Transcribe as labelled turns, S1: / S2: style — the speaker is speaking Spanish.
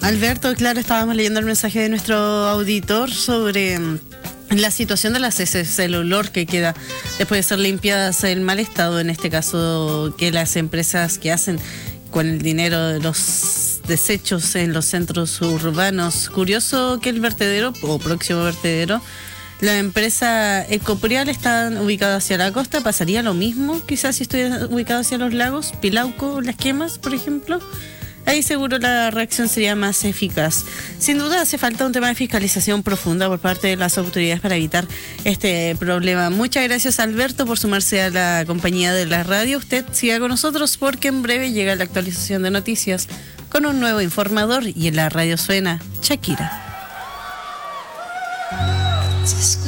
S1: Alberto, claro, estábamos leyendo el mensaje de nuestro auditor sobre la situación de las heces, el olor que queda después de ser limpiadas, el mal estado, en este caso, que las empresas que hacen con el dinero de los desechos en los centros urbanos. Curioso que el vertedero, o próximo vertedero, la empresa Ecoprial está ubicada hacia la costa. ¿Pasaría lo mismo quizás si estuviera ubicado hacia los lagos? Pilauco, Las Quemas, por ejemplo. Ahí seguro la reacción sería más eficaz. Sin duda hace falta un tema de fiscalización profunda por parte de las autoridades para evitar este problema. Muchas gracias, Alberto, por sumarse a la compañía de la radio. Usted siga con nosotros porque en breve llega la actualización de noticias con un nuevo informador y en la radio suena Shakira.